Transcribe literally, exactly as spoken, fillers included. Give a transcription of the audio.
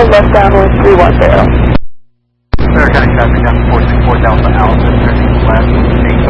left downwind three one zero. Clear County traffic down to four six four Delta Alpha, thirteen left, eight